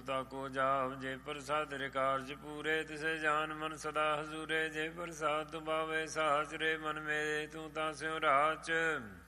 ਤਾਕੋ ਜਾਪ। ਜੇ ਪ੍ਰਸਾਦ ਰੇ ਕਾਰਜ ਪੂਰੇ ਤਿਸੇ ਜਾਨ ਮਨ ਸਦਾ ਹਜ਼ੂਰੇ। ਜੇ ਪ੍ਰਸਾਦ ਤੁਬਾਵੇ ਸਾਚ ਰੇ ਮਨ ਮੇਰੇ ਤੂੰ ਤਾਂ ਸਿਉ ਰਾਚ।